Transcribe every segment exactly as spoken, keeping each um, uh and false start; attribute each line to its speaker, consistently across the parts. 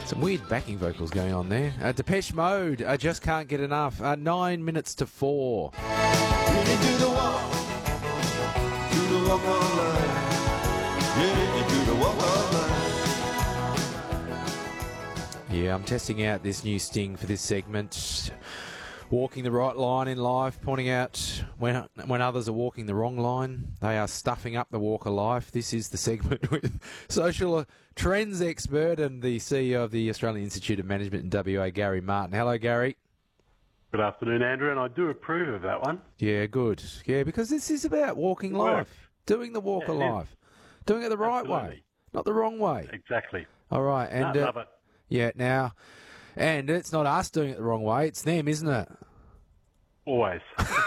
Speaker 1: Some weird backing vocals going on there. Uh, Depeche Mode, I just can't get enough. Uh, nine minutes to four.
Speaker 2: When you do the walk, do the walk all night. Yeah, you do the walk all night.
Speaker 1: Yeah, I'm testing out this new sting for this segment. Walking the right line in life, pointing out when when others are walking the wrong line. They are stuffing up the walk of life. This is the segment with social trends expert and the C E O of the Australian Institute of Management in W A, Gary Martin. Hello, Gary.
Speaker 3: Good afternoon, Andrew, and I do approve of that one.
Speaker 1: Yeah, good. Yeah, because this is about walking
Speaker 3: It
Speaker 1: life,
Speaker 3: works.
Speaker 1: doing the walk
Speaker 3: Yeah,
Speaker 1: of
Speaker 3: it is.
Speaker 1: life, doing it the right way,
Speaker 3: Absolutely.
Speaker 1: not the wrong way.
Speaker 3: Exactly.
Speaker 1: All right, and
Speaker 3: No,
Speaker 1: uh,
Speaker 3: love it.
Speaker 1: yeah, now, and it's not us doing it the wrong way; it's them, isn't it?
Speaker 3: Always.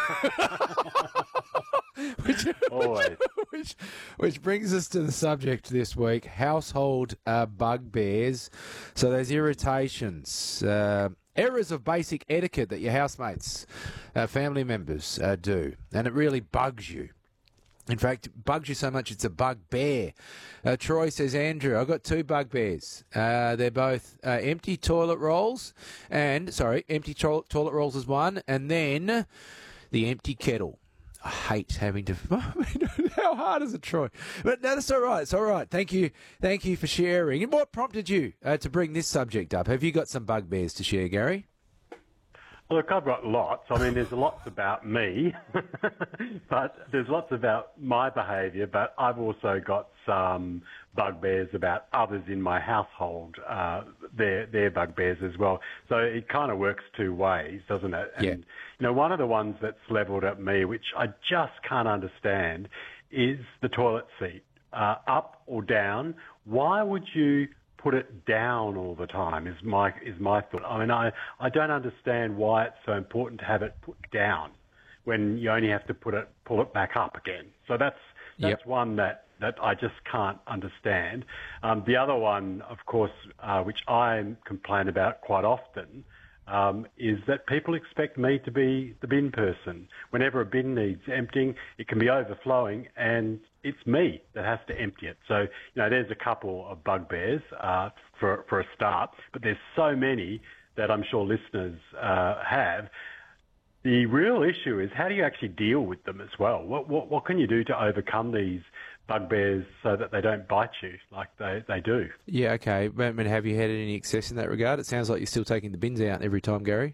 Speaker 1: which,
Speaker 3: Always.
Speaker 1: which, which brings us to the subject this week: household uh, bugbears. So those irritations, uh, errors of basic etiquette that your housemates, uh, family members uh, do, and it really bugs you. In fact, it bugs you so much it's a bugbear. Uh, Troy says, Andrew, I've got two bugbears. Uh, they're both uh, empty toilet rolls, and, sorry, empty to- toilet rolls is one, and then the empty kettle. I hate having to... How hard is it, Troy? But no, that's all right. It's all right. Thank you. Thank you for sharing. And what prompted you uh, to bring this subject up? Have you got some bugbears to share, Gary?
Speaker 3: Look, I've got lots. I mean, there's lots about me, but there's lots about my behaviour, but I've also got some bugbears about others in my household, uh, their, their bugbears as well. So it kind of works two ways, doesn't it? And,
Speaker 1: Yeah.
Speaker 3: you know, one of the ones that's levelled at me, which I just can't understand, is the toilet seat. Uh, up or down, why would you put it down all the time is my is my thought. I mean, I, I don't understand why it's so important to have it put down when you only have to put it pull it back up again. So that's that's
Speaker 1: Yep.
Speaker 3: one that, that I just can't understand. Um, the other one, of course, uh, which I complain about quite often, um, is that people expect me to be the bin person. Whenever a bin needs emptying, it can be overflowing, and it's me that has to empty it. So, you know, there's a couple of bugbears uh, for for a start, but there's so many that I'm sure listeners uh, have. The real issue is how do you actually deal with them as well? What what what can you do to overcome these bugbears so that they don't bite you like they, they do?
Speaker 1: Yeah, okay. But, I mean, have you had any excess in that regard? It sounds like you're still taking the bins out every time, Gary.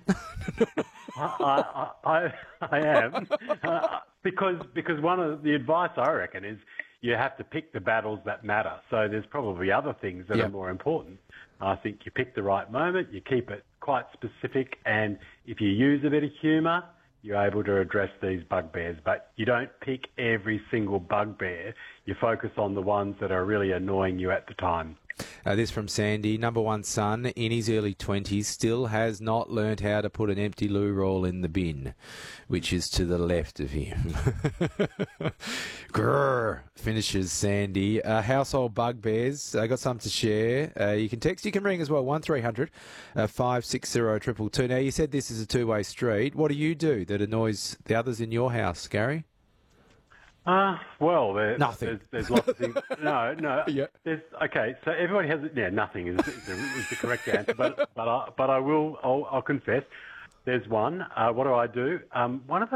Speaker 3: I, I, I, I am uh, because because one of the advice I reckon is you have to pick the battles that matter. So there's probably other things that
Speaker 1: Yep.
Speaker 3: are more important. I think you pick the right moment, you keep it quite specific, and if you use a bit of humour, you're able to address these bugbears. But you don't pick every single bugbear. You focus on the ones that are really annoying you at the time.
Speaker 1: Uh, this from Sandy. Number one son in his early twenties still has not learnt how to put an empty loo roll in the bin, which is to the left of him. Grrr, finishes Sandy. Uh, household bugbears. I got some to share. Uh, you can text, you can ring as well. one three hundred five six zero two two two. Now, you said this is a two-way street. What do you do that annoys the others in your house, Gary?
Speaker 3: Uh, well, there,
Speaker 1: Nothing.
Speaker 3: There's, there's lots of things. No, no.
Speaker 1: Yeah.
Speaker 3: There's okay. So everybody has. Yeah, nothing is, is, the, is the correct answer. But but I, but I will. I'll, I'll confess. There's one. Uh, what do I do? Um, one of the